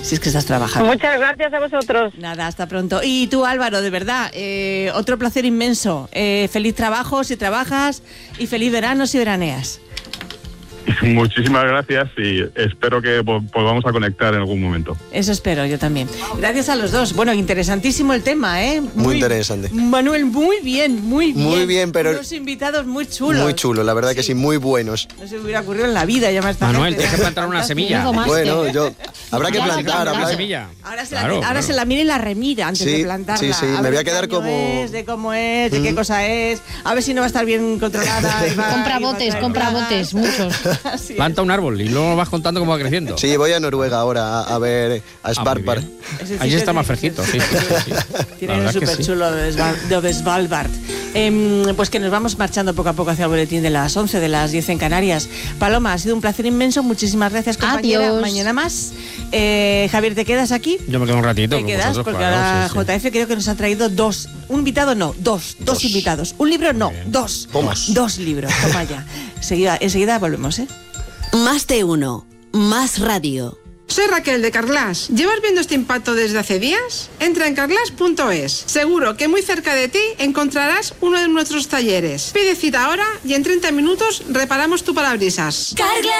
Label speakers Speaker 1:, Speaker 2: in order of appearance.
Speaker 1: si es que estás trabajando.
Speaker 2: Muchas gracias a vosotros.
Speaker 1: Nada, hasta pronto. Y tú, Álvaro, de verdad, otro placer inmenso. Feliz trabajo si trabajas y feliz verano si veraneas.
Speaker 3: Muchísimas gracias y espero que volvamos a conectar en algún momento.
Speaker 1: Eso espero, yo también. Gracias a los dos. Bueno, interesantísimo el tema, ¿eh?
Speaker 4: Muy interesante.
Speaker 1: Manuel, muy bien.
Speaker 4: Muy bien, pero...
Speaker 1: Unos invitados muy chulos.
Speaker 4: Muy chulos, la verdad que sí, muy buenos.
Speaker 1: No se me hubiera ocurrido en la vida llamar a esta
Speaker 5: Manuel,
Speaker 1: gente.
Speaker 5: tienes que plantar una semilla.
Speaker 4: Bueno, habrá que plantar.
Speaker 5: Una semilla.
Speaker 1: Ahora se la mira y la remira antes de plantarla.
Speaker 4: Sí, me voy a quedar como...
Speaker 1: De cómo es, de qué cosa es. A ver si no va a estar bien controlada.
Speaker 6: Compra botes, muchos.
Speaker 5: Planta un árbol y luego vas contando cómo va creciendo.
Speaker 4: Sí, voy a Noruega ahora a ver a Svalbard.
Speaker 5: Allí está más fresquito, sí.
Speaker 1: Tiene un súper chulo de Svalbard. Pues que nos vamos marchando poco a poco hacia el boletín de las 11, de las 10 en Canarias. Paloma, ha sido un placer inmenso. Muchísimas gracias, compañera.
Speaker 6: Adiós.
Speaker 1: Mañana más. Javier, ¿te quedas aquí?
Speaker 5: Yo me quedo un ratito.
Speaker 1: Te quedas porque ahora JF creo que nos ha traído dos. Un invitado no, dos invitados. Un libro no, dos. Dos libros, toma ya. Enseguida volvemos, ¿eh?
Speaker 7: Más de uno, más radio.
Speaker 8: Soy Raquel de Carglass. ¿Llevas viendo este impacto desde hace días? Entra en carglass.es. Seguro que muy cerca de ti encontrarás uno de nuestros talleres. Pide cita ahora y en 30 minutos reparamos tu parabrisas.
Speaker 7: Carglass.